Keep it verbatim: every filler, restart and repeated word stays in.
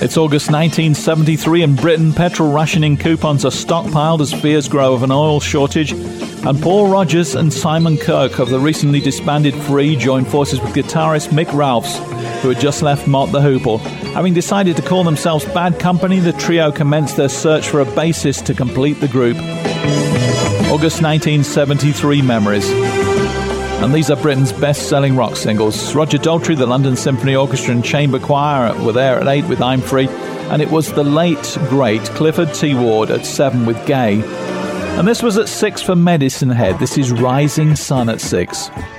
It's August nineteen seventy-three. In Britain, petrol rationing coupons are stockpiled as fears grow of an oil shortage. And Paul Rodgers and Simon Kirke of the recently disbanded Free join forces with guitarist Mick Ralphs, who had just left Mott the Hoople. Having decided to call themselves Bad Company, the trio commenced their search for a bassist to complete the group. August nineteen seventy-three memories. And these are Britain's best-selling rock singles. Roger Daltrey, the London Symphony Orchestra and Chamber Choir were there at eight with I'm Free. And it was the late, great Clifford T. Ward at seven with Gay. And this was at six for Medicine Head. This is Rising Sun at six.